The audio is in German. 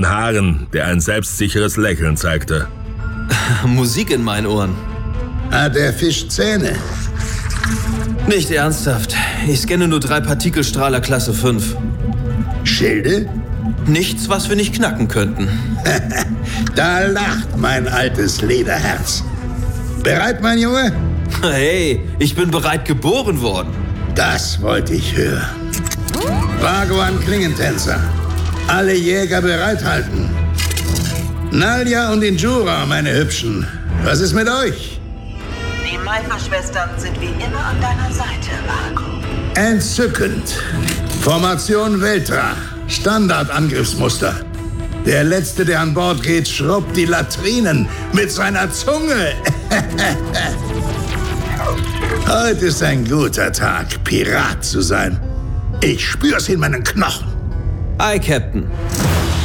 blonden Haaren, der ein selbstsicheres Lächeln zeigte. Musik in meinen Ohren. Der Fisch Zähne. Nicht ernsthaft. Ich scanne nur 3 Partikelstrahler Klasse 5. Schilde? Nichts, was wir nicht knacken könnten. Da lacht mein altes Lederherz. Bereit, mein Junge? Hey, ich bin bereit geboren worden. Das wollte ich hören. Bhagwan Klingentänzer. Alle Jäger bereithalten. Nalja und Injura, meine Hübschen. Was ist mit euch? Die Maifer-Schwestern sind wie immer an deiner Seite, Marco. Entzückend. Formation Veltra. Standardangriffsmuster. Der Letzte, der an Bord geht, schrubbt die Latrinen mit seiner Zunge. Heute ist ein guter Tag, Pirat zu sein. Ich spür's in meinen Knochen. Aye, Captain.